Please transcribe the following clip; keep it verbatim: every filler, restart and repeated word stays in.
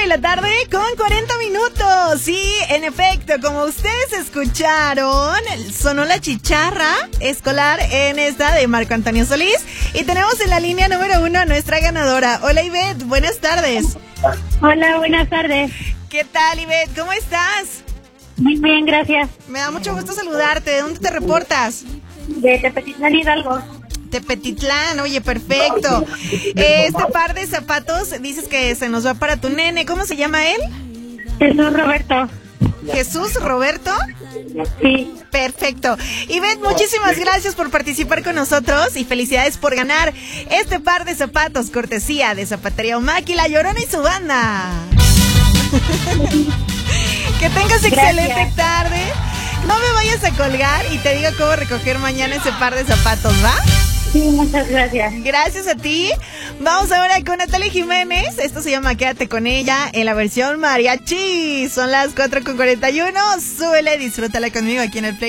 la tarde con cuarenta minutos. Sí, en efecto, como ustedes escucharon, sonó la chicharra escolar en esta de Marco Antonio Solís. Y tenemos en la línea número uno a nuestra ganadora. Hola, Ivette, buenas tardes. Hola, buenas tardes. ¿Qué tal, Ivette? ¿Cómo estás? Muy bien, gracias. Me da mucho gusto saludarte. ¿De dónde te reportas? De Tepetitlán, Hidalgo. Tepetitlán, oye, perfecto. Este par de zapatos dices que se nos va para tu nene. ¿Cómo se llama él? Jesús Roberto. ¿Jesús Roberto? Sí. Perfecto. Ivette, muchísimas gracias por participar con nosotros y felicidades por ganar este par de zapatos, cortesía de Zapatería Omaki, La Llorona y su banda. Que tengas excelente Gracias. tarde. No me vayas a colgar y te digo cómo recoger mañana ese par de zapatos, ¿va? Sí, muchas gracias. Gracias a ti. Vamos ahora con Natalia Jiménez. Esto se llama Quédate con ella en la versión mariachi. Son las cuatro con cuarenta y uno. Súbele, disfrútala conmigo aquí en el Play.